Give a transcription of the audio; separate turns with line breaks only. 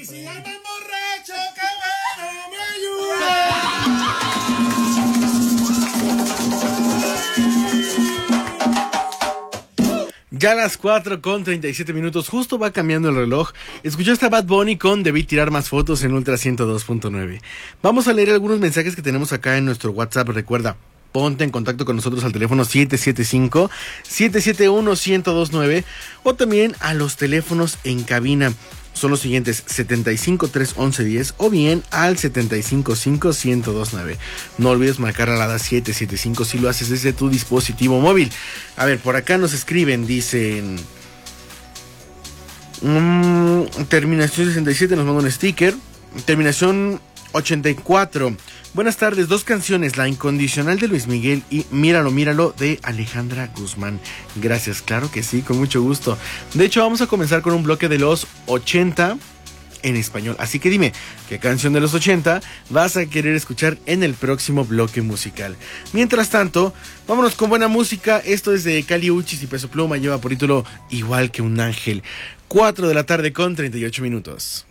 si andan borracho, qué bueno me ayuda. Ya a las 4:37, justo va cambiando el reloj. Escuchaste a Bad Bunny con Debí tirar más fotos en Ultra 102.9. Vamos a leer algunos mensajes que tenemos acá en nuestro WhatsApp. Recuerda, ponte en contacto con nosotros al teléfono 775-771-1029 o también a los teléfonos en cabina. Son los siguientes: 75-311-10 o bien al 755-1029. No olvides marcar a la 775 si lo haces desde tu dispositivo móvil. A ver, por acá nos escriben, dicen... terminación 67 nos manda un sticker. Terminación 84. Buenas tardes, 2 canciones, La Incondicional de Luis Miguel y Míralo, Míralo de Alejandra Guzmán. Gracias, claro que sí, con mucho gusto. De hecho, vamos a comenzar con un bloque de los 80 en español. Así que dime, ¿qué canción de los 80 vas a querer escuchar en el próximo bloque musical? Mientras tanto, vámonos con buena música. Esto es de Kali Uchis y Peso Pluma, lleva por título Igual que un ángel. 4:38 PM.